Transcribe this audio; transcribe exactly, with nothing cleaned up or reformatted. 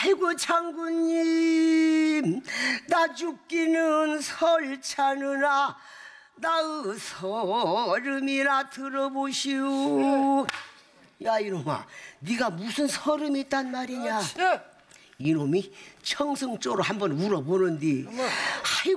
아이고 장군님, 나 죽기는 설찮으나 나의 서름이나 들어보시오. 야 이놈아, 네가 무슨 서름이 있단 말이냐? 이놈이 청승조로 한번 울어보는디 아이고